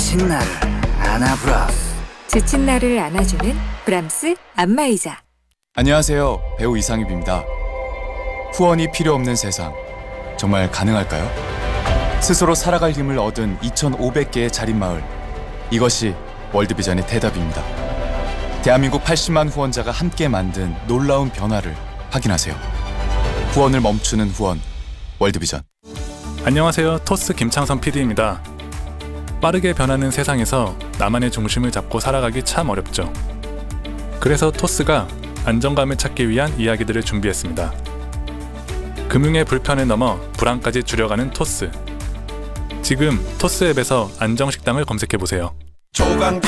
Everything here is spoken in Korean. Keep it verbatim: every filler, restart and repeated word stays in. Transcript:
지친 나를 안아브라스. 지친 나를 안아주는 브람스 안마의자. 안녕하세요. 배우 이상입입니다. 후원이 필요 없는 세상, 정말 가능할까요? 스스로 살아갈 힘을 얻은 이천오백 개의 자립마을, 이것이 월드비전의 대답입니다. 대한민국 팔십만 후원자가 함께 만든 놀라운 변화를 확인하세요. 후원을 멈추는 후원, 월드비전. 안녕하세요. 토스 김창선 피디입니다. 빠르게 변하는 세상에서 나만의 중심을 잡고 살아가기 참 어렵죠. 그래서 토스가 안정감을 찾기 위한 이야기들을 준비했습니다. 금융의 불편을 넘어 불안까지 줄여가는 토스. 지금 토스 앱에서 안정식당을 검색해보세요. 조강기